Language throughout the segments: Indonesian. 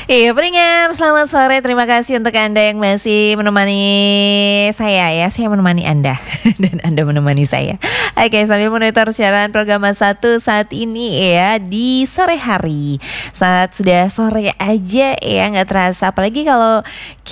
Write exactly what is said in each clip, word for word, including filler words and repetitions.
Iya, pendengar, selamat sore. Terima kasih untuk Anda yang masih menemani saya ya. Saya menemani Anda dan Anda menemani saya. Oke, sambil monitor siaran program satu saat ini ya di sore hari. Saat sudah sore aja ya, nggak terasa. Apalagi kalau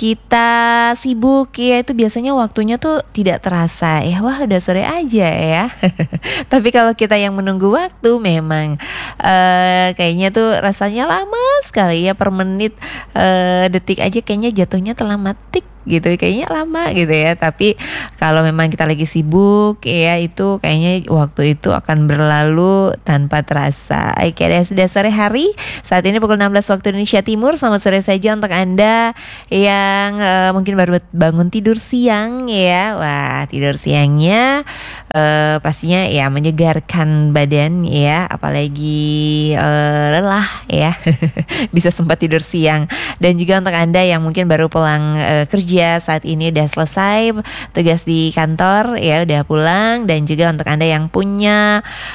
kita sibuk ya, itu biasanya waktunya tuh tidak terasa. Ya, wah udah sore aja ya. Tapi kalau kita yang menunggu waktu memang uh, kayaknya tuh rasanya lama sekali ya, per menit uh, detik aja kayaknya jatuhnya telah matik gitu, kayaknya lama gitu ya. Tapi kalau memang kita lagi sibuk ya, itu kayaknya waktu itu akan berlalu tanpa terasa. Oke deh, sudah sore hari. Saat ini pukul enam belas waktu Indonesia Timur. Selamat sore saja untuk Anda yang uh, mungkin baru bangun tidur siang ya. Wah, tidur siangnya uh, pastinya ya menyegarkan badan ya, apalagi uh, lelah ya. Bisa sempat tidur siang. Dan juga untuk Anda yang mungkin baru pulang uh, kerja saat ini, udah selesai tugas di kantor ya, udah pulang. Dan juga untuk Anda yang punya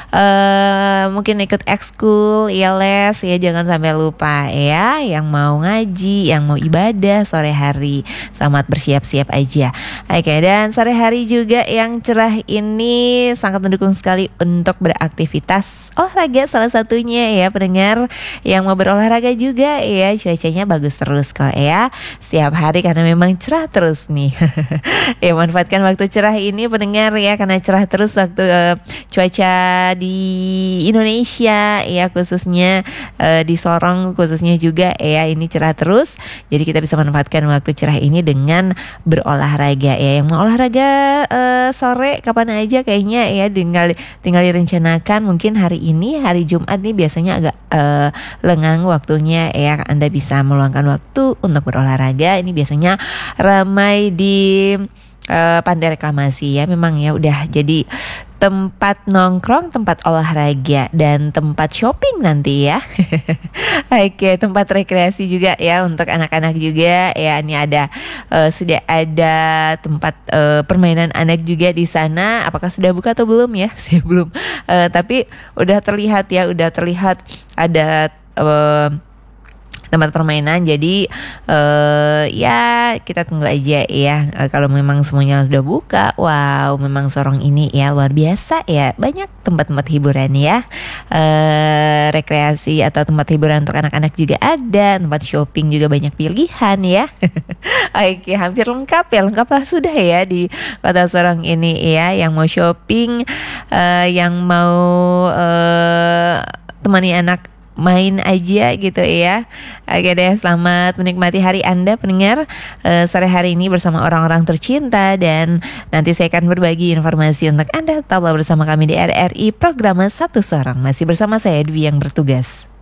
uh, mungkin ikut ekskul ya, les ya, jangan sampai lupa ya, yang mau ngaji, yang mau ibadah sore hari, selamat bersiap-siap aja. Oke, dan sore hari juga yang cerah ini sangat mendukung sekali untuk beraktivitas olahraga, salah satunya ya pendengar yang mau berolahraga juga ya. Cuacanya bagus terus kok ya setiap hari karena memang cerah terus nih. Ya, manfaatkan waktu cerah ini pendengar ya, karena cerah terus waktu uh, cuaca di Indonesia ya, khususnya uh, di Sorong khususnya juga ya, ini cerah terus. Jadi kita bisa manfaatkan waktu cerah ini dengan berolahraga ya. Yang mau olahraga uh, sore kapan aja kayaknya ya, tinggal tinggal direncanakan. Mungkin hari ini hari Jumat nih biasanya agak uh, lengang waktunya ya, Anda bisa meluangkan waktu untuk berolahraga. Ini biasanya ramai di uh, pantai reklamasi ya, memang ya udah jadi tempat nongkrong, tempat olahraga, dan tempat shopping nanti ya. Oke, tempat rekreasi juga ya untuk anak-anak juga ya. Ini ada uh, sudah ada tempat uh, permainan anak juga di sana. Apakah sudah buka atau belum ya? Saya belum. Uh, tapi udah terlihat ya, udah terlihat ada uh, tempat permainan. Jadi uh, ya kita tunggu aja ya. Uh, kalau memang semuanya sudah buka, wow, memang Sorong ini ya luar biasa ya, banyak tempat-tempat hiburan ya, uh, rekreasi atau tempat hiburan untuk anak-anak juga ada, tempat shopping juga banyak pilihan ya. Oke, hampir lengkap ya, lengkap lah sudah ya di kota Sorong ini ya. Yang mau shopping, uh, yang mau uh, temani anak main aja gitu ya. Oke deh, selamat menikmati hari Anda pendengar uh, sore hari ini bersama orang-orang tercinta. Dan nanti saya akan berbagi informasi untuk Anda. Tetaplah bersama kami di R R I program Satu Sorong. Masih bersama saya Dwi yang bertugas.